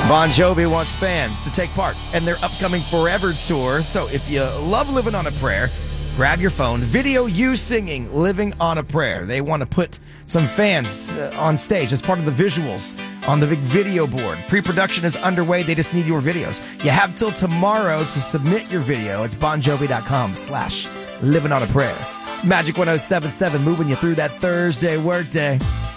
Bon Jovi wants fans to take part in their upcoming Forever Tour. So if you love Living on a Prayer, grab your phone, video you singing Living on a Prayer. They want to put some fans on stage as part of the visuals on the big video board. Pre-production is underway. They just need your videos. You have till tomorrow to submit your video. It's bonjovi.com/living on a prayer. Magic 107.7 moving you through that Thursday workday.